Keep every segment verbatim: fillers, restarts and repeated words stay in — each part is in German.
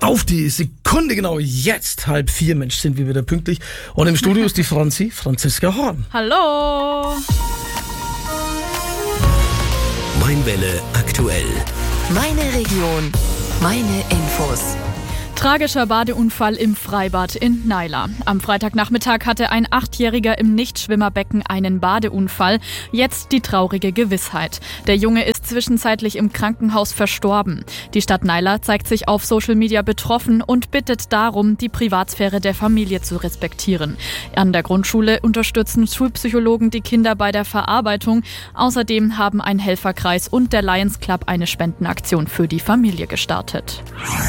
Auf die Sekunde genau jetzt, halb vier, Mensch, sind wir wieder pünktlich. Und im Studio ist die Franzi, Franziska Horn. Hallo. Mainwelle aktuell. Meine Region, meine Infos. Tragischer Badeunfall im Freibad in Naila. Am Freitagnachmittag hatte ein Achtjähriger im Nichtschwimmerbecken einen Badeunfall. Jetzt die traurige Gewissheit. Der Junge ist zwischenzeitlich im Krankenhaus verstorben. Die Stadt Naila zeigt sich auf Social Media betroffen und bittet darum, die Privatsphäre der Familie zu respektieren. An der Grundschule unterstützen Schulpsychologen die Kinder bei der Verarbeitung. Außerdem haben ein Helferkreis und der Lions Club eine Spendenaktion für die Familie gestartet.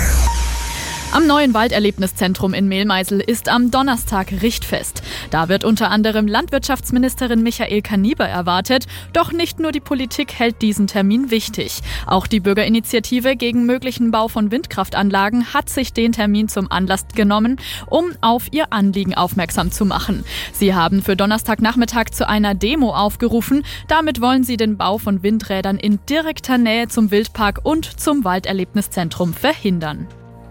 Am neuen Walderlebniszentrum in Mehlmeisel ist am Donnerstag Richtfest. Da wird unter anderem Landwirtschaftsministerin Michaelka Nieber erwartet. Doch nicht nur die Politik hält diesen Termin wichtig. Auch die Bürgerinitiative gegen möglichen Bau von Windkraftanlagen hat sich den Termin zum Anlass genommen, um auf ihr Anliegen aufmerksam zu machen. Sie haben für Donnerstagnachmittag zu einer Demo aufgerufen. Damit wollen sie den Bau von Windrädern in direkter Nähe zum Wildpark und zum Walderlebniszentrum verhindern.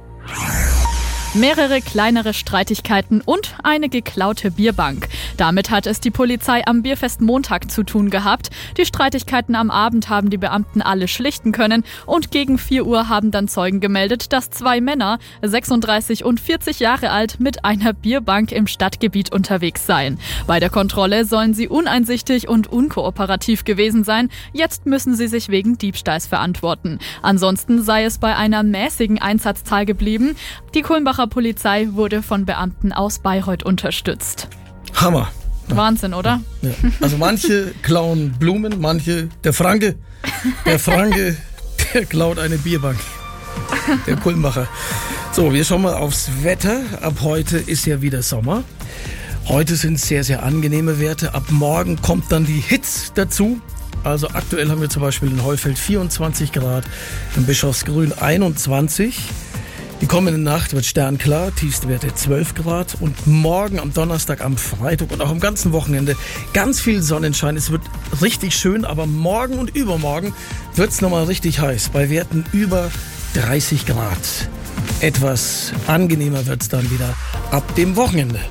Mehrere kleinere Streitigkeiten und eine geklaute Bierbank. Damit hat es die Polizei am Bierfest Montag zu tun gehabt. Die Streitigkeiten am Abend haben die Beamten alle schlichten können und gegen vier Uhr haben dann Zeugen gemeldet, dass zwei Männer, sechsunddreißig und vierzig Jahre alt, mit einer Bierbank im Stadtgebiet unterwegs seien. Bei der Kontrolle sollen sie uneinsichtig und unkooperativ gewesen sein. Jetzt müssen sie sich wegen Diebstahls verantworten. Ansonsten sei es bei einer mäßigen Einsatzzahl geblieben. Die Kulmbacher Polizei wurde von Beamten aus Bayreuth unterstützt. Hammer. Wahnsinn, oder? Ja. Also manche klauen Blumen, manche, der Franke, der Franke, der klaut eine Bierbank. Der Kulmbacher. So, wir schauen mal aufs Wetter. Ab heute ist ja wieder Sommer. Heute sind sehr, sehr angenehme Werte. Ab morgen kommt dann die Hitze dazu. Also aktuell haben wir zum Beispiel in Heufeld vierundzwanzig Grad, in Bischofsgrün einundzwanzig. Die kommende Nacht wird sternklar, tiefste Werte zwölf Grad und morgen am Donnerstag, am Freitag und auch am ganzen Wochenende ganz viel Sonnenschein. Es wird richtig schön, aber morgen und übermorgen wird es nochmal richtig heiß, bei Werten über dreißig Grad. Etwas angenehmer wird es dann wieder ab dem Wochenende.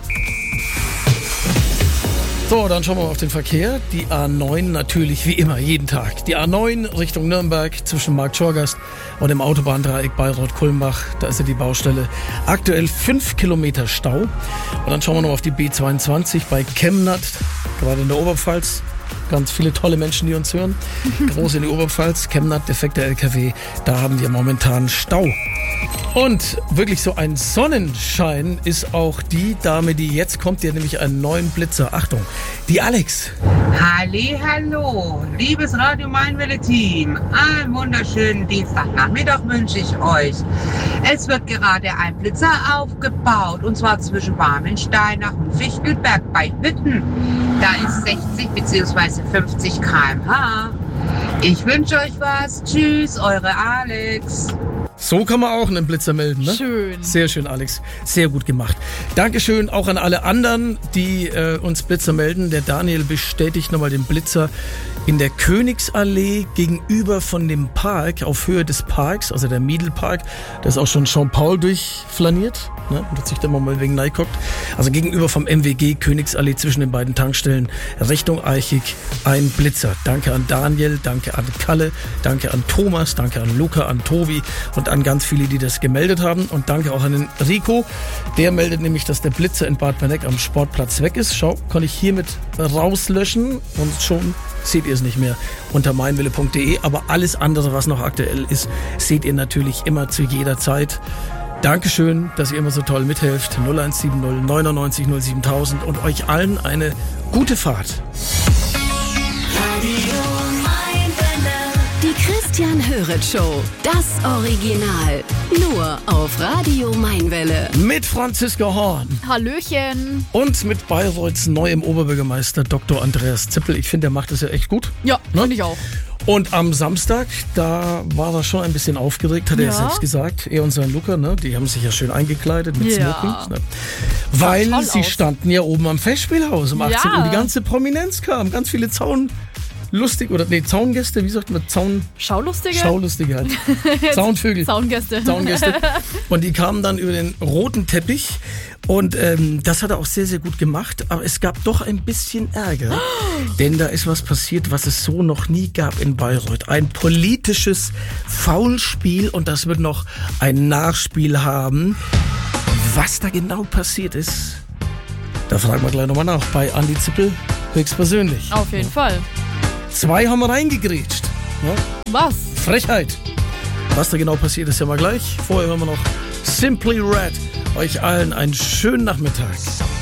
So, dann schauen wir mal auf den Verkehr. Die A neun natürlich wie immer, jeden Tag. Die A neun Richtung Nürnberg zwischen Markt Schorgast und dem Autobahndreieck Bayreuth-Kulmbach. Da ist ja die Baustelle. Aktuell fünf Kilometer Stau. Und dann schauen wir noch auf die B zweiundzwanzig bei Kemnat, gerade in der Oberpfalz. Ganz viele tolle Menschen, die uns hören. Groß in die Oberpfalz, Kemnat, defekter L K W. Da haben wir momentan Stau. Und wirklich so ein Sonnenschein ist auch die Dame, die jetzt kommt. Die hat nämlich einen neuen Blitzer. Achtung, die Alex. Hallihallo, liebes Radio Mainwelle-Team. Einen wunderschönen Dienstagnachmittag wünsche ich euch. Es wird gerade ein Blitzer aufgebaut, und zwar zwischen Barmensteinach und Fichtelberg bei Hütten. Da ist sechzig bzw. fünfzig Kilometer pro Stunde. Ich wünsche euch was. Tschüss, eure Alex. So kann man auch einen Blitzer melden, ne? Schön. Sehr schön, Alex. Sehr gut gemacht. Dankeschön auch an alle anderen, die äh, uns Blitzer melden. Der Daniel bestätigt nochmal den Blitzer in der Königsallee gegenüber von dem Park, auf Höhe des Parks, also der Miedelpark. Da ist auch schon Jean-Paul durchflaniert, ne? Und hat sich da mal wegen reingeguckt. Also gegenüber vom M W G Königsallee zwischen den beiden Tankstellen Richtung Eichig ein Blitzer. Danke an Daniel, danke an Kalle, danke an Thomas, danke an Luca, an Tobi und an ganz viele, die das gemeldet haben. Und danke auch an den Rico. Der meldet nämlich, dass der Blitzer in Bad Berneck am Sportplatz weg ist. Schau, kann ich hiermit rauslöschen und schon seht ihr es nicht mehr unter mainwelle punkt de. Aber alles andere, was noch aktuell ist, seht ihr natürlich immer zu jeder Zeit. Dankeschön, dass ihr immer so toll mithelft. null eins sieben null neun neun null sieben tausend und euch allen eine gute Fahrt. Die Christian Höret Show, das Original, nur auf Radio Mainwelle. Mit Franziska Horn. Hallöchen. Und mit Bayreuths neuem Oberbürgermeister Doktor Andreas Zippel. Ich finde, der macht das ja echt gut. Ja, ne? finde ich auch. Und am Samstag, da war er schon ein bisschen aufgeregt, hat er Ja. ja selbst gesagt. Er und sein Luca, ne, die haben sich ja schön eingekleidet mit Ja. Smokings. Ne? Weil toll sie aus. standen ja oben am Festspielhaus um achtzehn Ja. Uhr. Die ganze Prominenz kam, ganz viele Zaun. Lustig, oder nee, Zaungäste, wie sagt man? Zaun... Schaulustige? Schaulustige halt. Zaunvögel. Zaungäste. Zaungäste. Und die kamen dann über den roten Teppich und ähm, das hat er auch sehr, sehr gut gemacht. Aber es gab doch ein bisschen Ärger, denn da ist was passiert, was es so noch nie gab in Bayreuth. Ein politisches Foulspiel und das wird noch ein Nachspiel haben. Was da genau passiert ist, da fragen wir gleich nochmal nach bei Andi Zippel höchstpersönlich. Auf jeden Fall. Zwei haben reingegrätscht. Ja? Was? Frechheit. Was da genau passiert ist, ja mal gleich. Vorher hören wir noch Simply Red. Euch allen einen schönen Nachmittag.